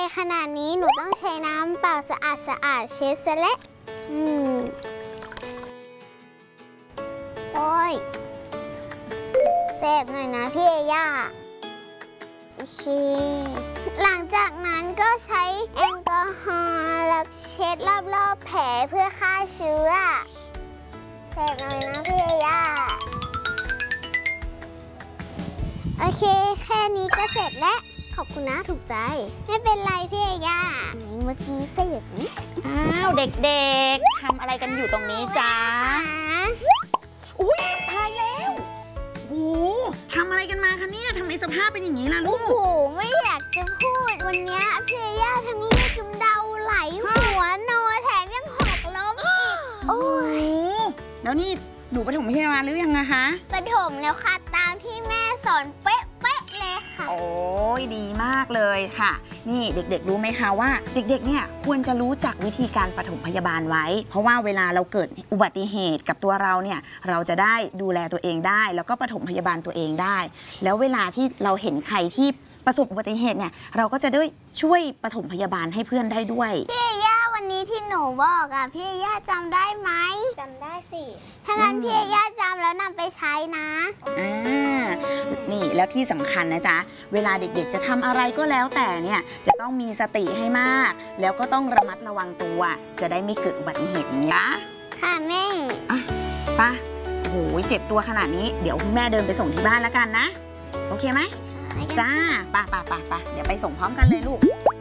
ขนาดนี้หนูต้องใช้น้ำเปล่าสะอาดเช็ดซะและโอ้ยเซฟหน่อยนะพี่เอย่าโอเคหลังจากนั้นก็ใช้แอลกอฮอล์แล้วเช็ดรอบๆแผลเพื่อฆ่าเชื้อเซฟหน่อยนะพี่เอย่าโอเคแค่นี้ก็เสร็จแล้วขอบคุณนะถูกใจไม่เป็นไรพี่เอย่าเมื่อกี้เสร็จอ้าวเด็กๆทำอะไรกันอยู่ตรงนี้จ๊ะอุ้ยตายแล้วโอ้ทำอะไรกันมาคะเนี่ยทำไมสภาพเป็นอย่างนี้ล่ะลูกโอ้โหไม่อยากจะพูดวันนี้พี่เอย่าทั้งเลือดกำเดาไหลหัวนอนแถมยังหกล้มอีกโอ้ยแล้วนี่หนูปฐมพยาบาลหรือยังอะคะปฐมแล้วค่ะตามที่แม่สอนเป๊ะเลยค่ะโอ้ยดีมากเลยค่ะนี่เด็กๆรู้ไหมคะว่าเด็กๆเนี่ยควรจะรู้จักวิธีการปฐมพยาบาลไว้เพราะว่าเวลาเราเกิดอุบัติเหตุกับตัวเราเนี่ยเราจะได้ดูแลตัวเองได้แล้วก็ปฐมพยาบาลตัวเองได้แล้วเวลาที่เราเห็นใครที่ประสบอุบัติเหตุเนี่ยเราก็จะได้ช่วยปฐมพยาบาลให้เพื่อนได้ด้วยพี่ย่าวันนี้ที่หนูบอกอะพี่ย่าจำได้ไหมจำได้สิถ้างั้นพี่ย่าจำแล้วนำไปใช้นะนี่แล้วที่สำคัญนะจ๊ะเวลาเด็กๆจะทำอะไรก็แล้วแต่เนี่ยจะต้องมีสติให้มากแล้วก็ต้องระมัดระวังตัวจะได้ไม่เกิดอุบัติเหตุนี้นะค่ะแม่ป่ะโอ้โหเจ็บตัวขนาดนี้เดี๋ยวคุณแม่เดินไปส่งที่บ้านแล้วกันนะโอเคไหมจ้าป่ะเดี๋ยวไปส่งพร้อมกันเลยลูก